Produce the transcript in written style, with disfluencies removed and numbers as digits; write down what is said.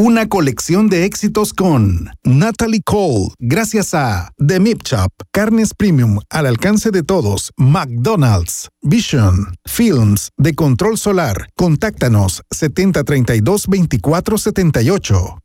Una colección de éxitos con Natalie Cole, gracias a The Meat Shop, carnes premium al alcance de todos, McDonald's, Vision, Films, de Control Solar. Contáctanos 7032-2478.